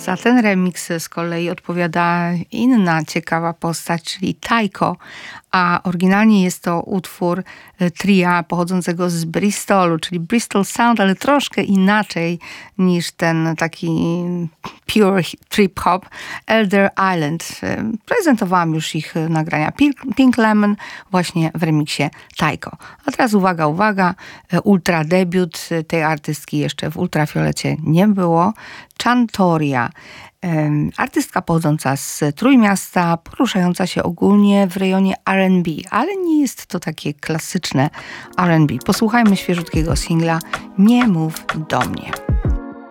Za ten remix z kolei odpowiada inna ciekawa postać, czyli Tycho, a oryginalnie jest to utwór tria pochodzącego z Bristolu, czyli Bristol Sound, ale troszkę inaczej niż ten taki pure trip-hop Elder Island. Prezentowałam już ich nagrania Pink Lemon właśnie w remiksie Tycho. A teraz uwaga, ultra debiut tej artystki jeszcze w ultrafiolecie nie było. Chantoria. Artystka pochodząca z Trójmiasta, poruszająca się ogólnie w rejonie R&B, ale nie jest to takie klasyczne R&B. Posłuchajmy świeżutkiego singla Nie mów do mnie.